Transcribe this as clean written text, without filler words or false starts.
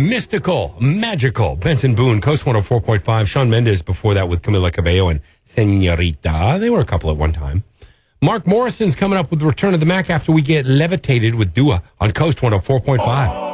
Mystical, Magical, Benson Boone, Coast 104.5. Shawn Mendes before that with Camila Cabello and Senorita. They were a couple at one time. Mark Morrison's coming up with Return of the Mac after we get levitated with Dua on Coast 104.5.